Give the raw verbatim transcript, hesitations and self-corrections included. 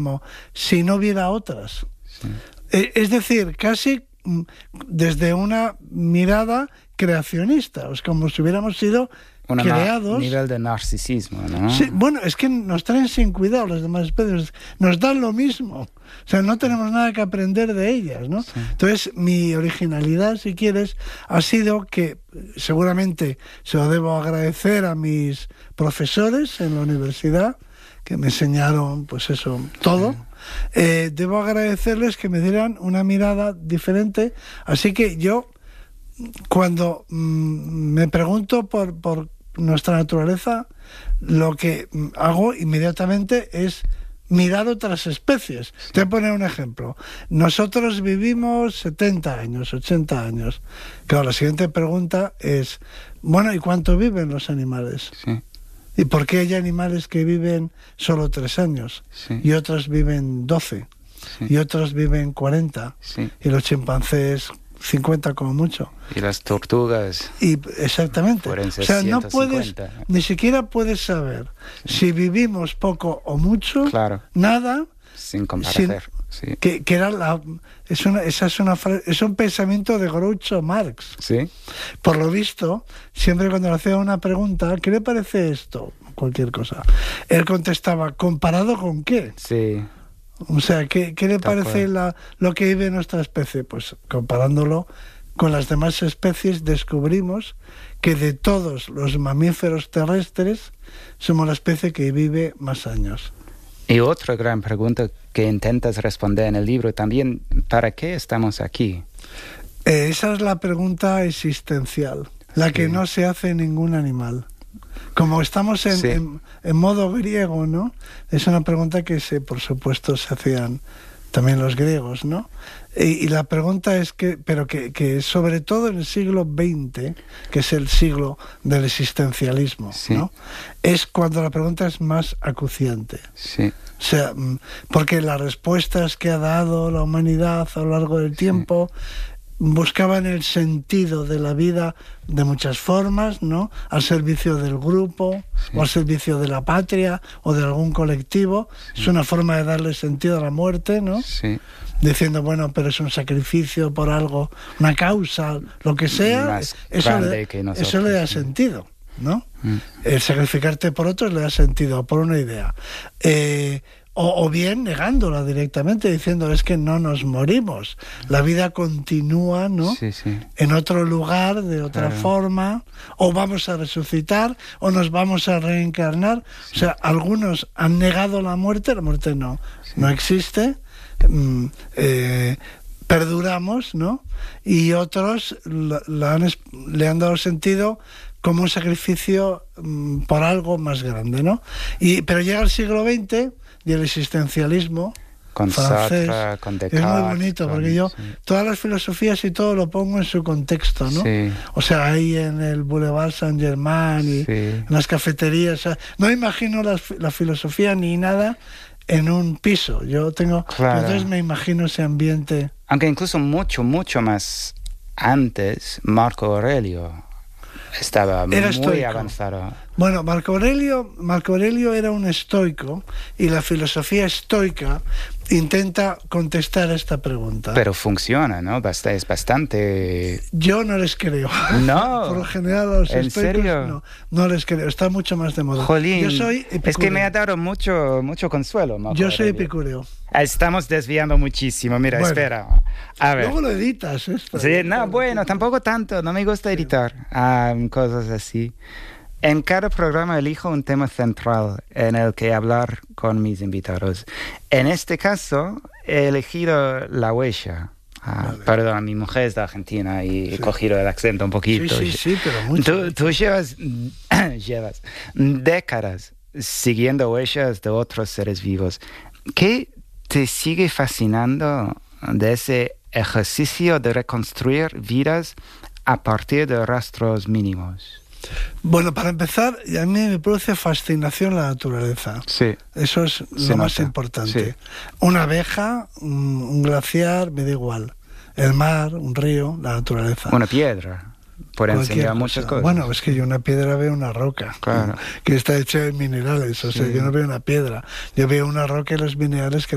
como si no hubiera otras. Sí. Eh, es decir, casi desde una mirada creacionista, es como si hubiéramos sido un creados. Nivel de narcisismo, ¿no? Sí, bueno, es que nos traen sin cuidado las demás especies, nos dan lo mismo, o sea, no tenemos nada que aprender de ellas, ¿no? Sí. Entonces, mi originalidad, si quieres, ha sido que, seguramente se lo debo agradecer a mis profesores en la universidad, que me enseñaron, pues eso, todo. Sí. Eh, debo agradecerles que me dieran una mirada diferente, así que yo, cuando mmm, me pregunto por, por nuestra naturaleza, lo que hago inmediatamente es mirar otras especies. Sí. Te voy a poner un ejemplo. Nosotros vivimos setenta años, ochenta años. Claro, la siguiente pregunta es, bueno, ¿y cuánto viven los animales? Sí. ¿Y por qué hay animales que viven solo tres años? Sí. Y otros viven doce? Sí. Y otros viven cuarenta? Sí. Y los chimpancés cincuenta como mucho. Y las tortugas. Y exactamente. O sea, no puedes, ni siquiera puedes saber sí. si vivimos poco o mucho, claro. nada. Sin comparecer. Sí. Que, que era la, es una, esa es, una, es un pensamiento de Groucho Marx. Sí. Por lo visto, siempre cuando le hacía una pregunta, ¿qué le parece esto? Cualquier cosa. Él contestaba, ¿comparado con qué? Sí. O sea, ¿qué, qué le parece la, lo que vive nuestra especie? Pues comparándolo con las demás especies, descubrimos que de todos los mamíferos terrestres somos la especie que vive más años. Y otra gran pregunta que intentas responder en el libro también, ¿para qué estamos aquí? Eh, esa es la pregunta existencial, la sí. que no se hace en ningún animal. Como estamos en, sí. en, en modo griego, ¿no? Es una pregunta que, se, por supuesto, se hacían también los griegos, ¿no? Y, y la pregunta es que, pero que, que sobre todo en el siglo veinte, que es el siglo del existencialismo, sí. ¿no? Es cuando la pregunta es más acuciante. Sí. O sea, porque las respuestas que ha dado la humanidad a lo largo del tiempo sí. buscaban el sentido de la vida de muchas formas, ¿no? Al servicio del grupo, sí. o al servicio de la patria, o de algún colectivo. Sí. Es una forma de darle sentido a la muerte, ¿no? Sí. Diciendo, bueno, pero es un sacrificio por algo, una causa, lo que sea, eso le, que nosotros, eso le da sentido, ¿no? Mm. El sacrificarte por otros le da sentido, por una idea. Eh, O, o bien negándola directamente, diciendo es que no nos morimos, la vida continúa, ¿no? Sí, sí. En otro lugar, de otra claro. forma, o vamos a resucitar, o nos vamos a reencarnar. Sí. O sea, algunos han negado la muerte, la muerte no, sí. no existe, mm, eh, perduramos, ¿no? Y otros la, la han, le han dado sentido como un sacrificio mm, por algo más grande, ¿no? Y, pero llega el siglo veinte y el existencialismo con francés Sartre, con Descartes, es muy bonito, con, porque yo sí. todas las filosofías y todo lo pongo en su contexto, ¿no? Sí. O sea, ahí en el Boulevard Saint-Germain y sí. en las cafeterías, o sea, no imagino la, la filosofía ni nada en un piso. Yo tengo, claro. entonces me imagino ese ambiente. Aunque incluso mucho, mucho más antes, Marco Aurelio estaba era muy estoico. avanzado. Bueno, Marco Aurelio, Marco Aurelio era un estoico y la filosofía estoica intenta contestar esta pregunta. Pero funciona, ¿no? Bast- es bastante... Yo no les creo. No. Por lo general a los ¿En estoicos serio? no, no les creo. Está mucho más de moda. Jolín, yo soy epicúreo. Es que me ha dado mucho, mucho consuelo, Marco Yo soy Aurelio. epicúreo. Estamos desviando muchísimo. Mira, bueno, espera. A ver. Luego lo editas esto. Sí, no, bueno, tampoco tanto. No me gusta editar um, cosas así. En cada programa elijo un tema central en el que hablar con mis invitados. En este caso, he elegido la huella. Ah, vale. Perdón, mi mujer es de Argentina y sí. he cogido el acento un poquito. Sí, sí, sí, pero mucho. Tú, tú llevas, llevas décadas siguiendo huellas de otros seres vivos. ¿Qué te sigue fascinando de ese ejercicio de reconstruir vidas a partir de rastros mínimos? Bueno, para empezar, a mí me produce fascinación la naturaleza. Sí. Eso es lo Se más nota. importante. Sí. Una abeja, un, un glaciar, me da igual. El mar, un río, la naturaleza. Una piedra. Puede enseñar muchas cosas. Bueno, es que yo una piedra veo una roca, claro. que está hecha de minerales. O sea, sí. yo no veo una piedra. Yo veo una roca y los minerales que